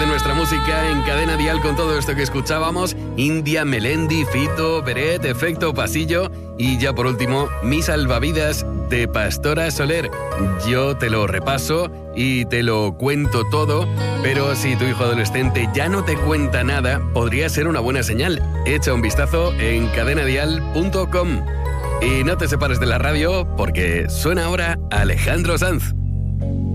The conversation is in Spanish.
de nuestra música en Cadena Dial con todo esto que escuchábamos. India, Melendi, Fito, Beret, Efecto Pasillo y ya por último, Mi Salvavidas de Pastora Soler. Yo te lo repaso y te lo cuento todo, pero si tu hijo adolescente ya no te cuenta nada, podría ser una buena señal. Echa un vistazo en cadenadial.com. Y no te separes de la radio porque suena ahora Alejandro Sanz.